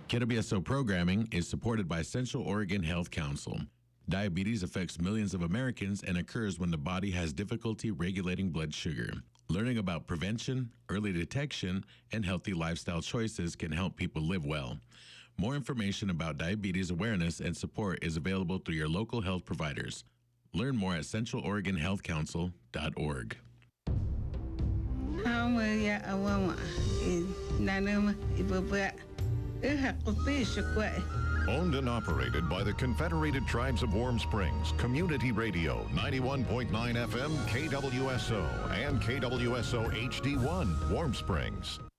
KWSO programming is supported by Central Oregon Health Council. Diabetes affects millions of Americans and occurs when the body has difficulty regulating blood sugar. Learning about prevention, early detection, and healthy lifestyle choices can help people live well. More information about diabetes awareness and support is available through your local health providers. Learn more at centraloregonhealthcouncil.org. Owned and operated by the Confederated Tribes of Warm Springs, Community Radio, 91.9 FM, KWSO, and KWSO HD1, Warm Springs.